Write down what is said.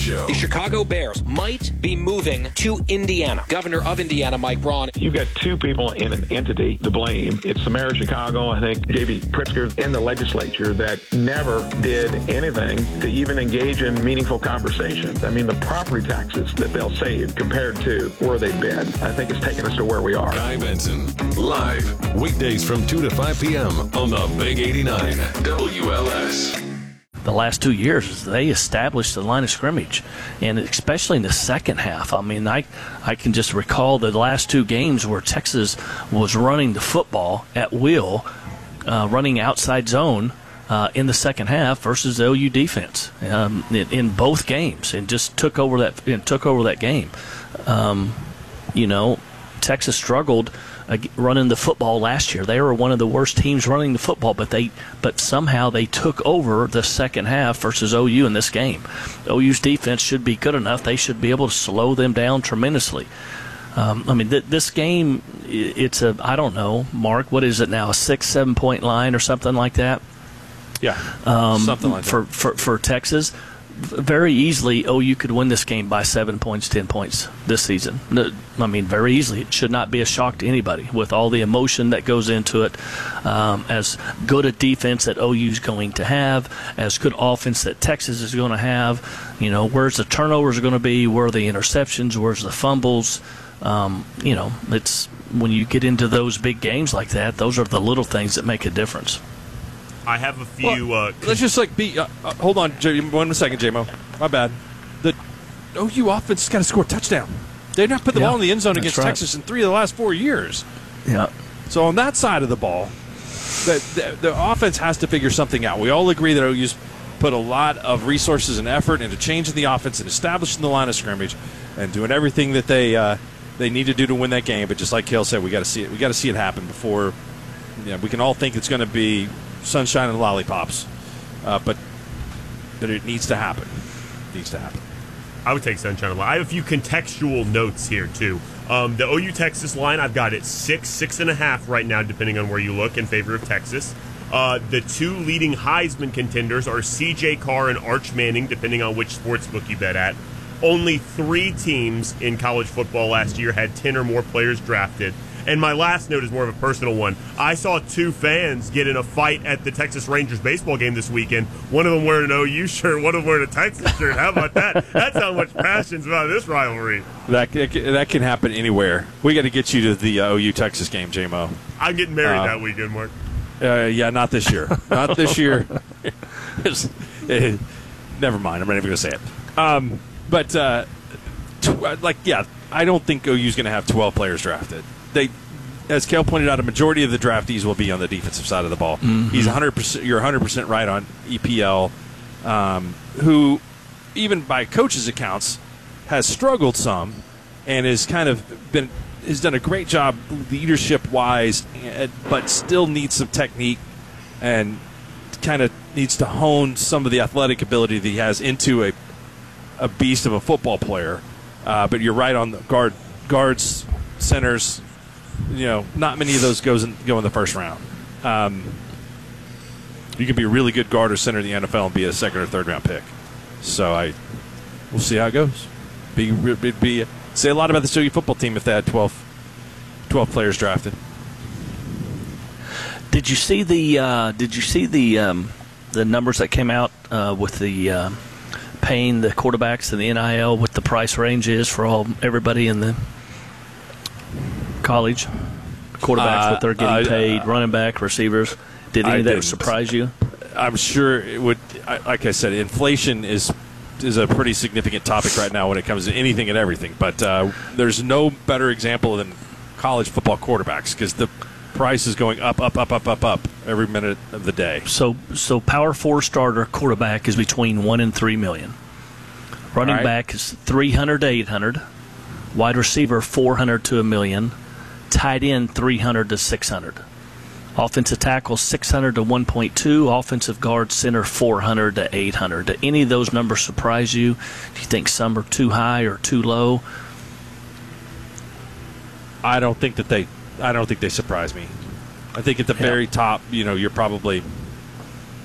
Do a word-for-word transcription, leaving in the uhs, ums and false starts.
Show. The Chicago Bears might be moving to Indiana. Governor of Indiana, Mike Braun. You've got two people in an entity to blame. It's the mayor of Chicago, I think, J B Pritzker, in the legislature that never did anything to even engage in meaningful conversations. I mean, the property taxes that they'll save compared to where they've been, I think it's taken us to where we are. Guy Benson, live, weekdays from two to five p.m. on the Big eighty-nine W L S. The last two years, they established the line of scrimmage, and especially in the second half. I mean, I I can just recall the last two games where Texas was running the football at will, uh, running outside zone uh, in the second half versus the O U defense um, in, in both games, and just took over that and took over that game. Um, you know, Texas struggled running the football last year. They were one of the worst teams running the football, but they but somehow they took over the second half versus O U in this game. O U's defense should be good enough. They should be able to slow them down tremendously. Um, I mean, th- this game, it's a, I don't know, Mark, what is it now, a six, seven-point line or something like that? Yeah, um, something like for, that. For, for Texas. Very easily, O U could win this game by seven points, ten points this season. I mean, very easily. It should not be a shock to anybody with all the emotion that goes into it. Um, as good a defense that O U is going to have, as good offense that Texas is going to have. You know, where's the turnovers going to be? Where are the interceptions? Where's the fumbles? Um, you know, it's when you get into those big games like that, those are the little things that make a difference. I have a few. Well, uh, let's just like be. Uh, uh, hold on, J- one second, J-Mo. My bad. The O U offense has got to score a touchdown. They've not put the yeah, ball in the end zone against right. Texas in three of the last four years. Yeah. So on that side of the ball, the, the, the offense has to figure something out. We all agree that O U's put a lot of resources and effort into changing the offense and establishing the line of scrimmage and doing everything that they uh, they need to do to win that game. But just like Cale said, we got to see it. We got to see it happen before. You know, we can all think it's going to be sunshine and lollipops, uh, but but it needs to happen. It needs to happen. I would take sunshine and lollipops. I have a few contextual notes here too. Um, the O U Texas line, I've got it six, six and a half right now, depending on where you look, in favor of Texas. Uh, the two leading Heisman contenders are C J Carr and Arch Manning, depending on which sportsbook you bet at. Only three teams in college football last year had ten or more players drafted. And my last note is more of a personal one. I saw two fans get in a fight at the Texas Rangers baseball game this weekend. One of them wearing an O U shirt, one of them wearing a Texas shirt. How about that? That's how much passion's about this rivalry. That that can happen anywhere. We got to get you to the uh, O U Texas game, J-Mo. I'm getting married uh, that weekend, Mark. Uh, yeah, not this year. Not this year. It's, it, never mind. I'm not even going to say it. Um, but, uh, tw- like, yeah, I don't think O U's going to have twelve players drafted. They, as Cale pointed out, a majority of the draftees will be on the defensive side of the ball. Mm-hmm. He's one hundred percent. You're one hundred percent right on E P L, um, who, even by coaches' accounts, has struggled some, and has kind of been has done a great job leadership wise, but still needs some technique and kind of needs to hone some of the athletic ability that he has into a a beast of a football player. Uh, but you're right on the guard guards, centers. You know, not many of those goes in, go in the first round. Um, you can be a really good guard or center in the N F L and be a second or third round pick. So I, we'll see how it goes. Be, be, be say a lot about the O U football team if they had twelve, twelve players drafted. Did you see the uh, Did you see the um, the numbers that came out uh, with the uh, paying the quarterbacks in the N I L, what the price range is for all everybody in the college quarterbacks, uh, what they're getting uh, paid, running back, receivers? Did any I of that didn't. surprise you? I'm sure it would. I, like I said, inflation is is a pretty significant topic right now when it comes to anything and everything. But uh, there's no better example than college football quarterbacks because the price is going up, up, up, up, up, up every minute of the day. So, so Power Four starter quarterback is between one and three million. Running right. back is three hundred to eight hundred. Wide receiver four hundred to a million. Tight end three hundred to six hundred. Offensive tackle six hundred to one point two. Offensive guard center four hundred to eight hundred. Do any of those numbers surprise you? Do you think some are too high or too low? I don't think that they. I don't think they surprise me. I think at the yeah. very top, you know, you're probably